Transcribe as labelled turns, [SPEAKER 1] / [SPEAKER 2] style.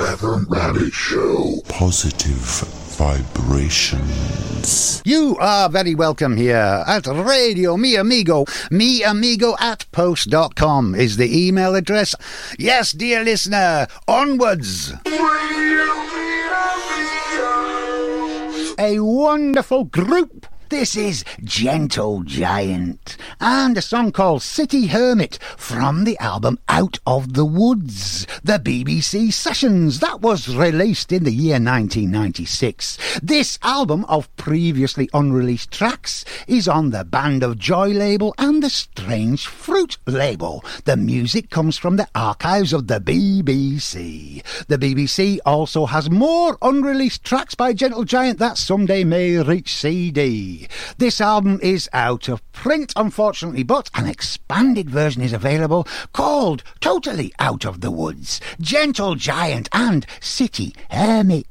[SPEAKER 1] Reverend Rabbit Show.
[SPEAKER 2] Positive vibrations.
[SPEAKER 3] You are very welcome here at Radio Mi Amigo. miamigo@post.com is the email address. Yes, dear listener, onwards. A wonderful group. This is Gentle Giant and a song called City Hermit from the album Out of the Woods, the BBC Sessions. That was released in the year 1996. This album of previously unreleased tracks is on the Band of Joy label and the Strange Fruit label. The music comes from the archives of the BBC. The BBC also has more unreleased tracks by Gentle Giant that someday may reach CD. This album is out of print, unfortunately, but an expanded version is available called Totally Out of the Woods, Gentle Giant and City Hermit.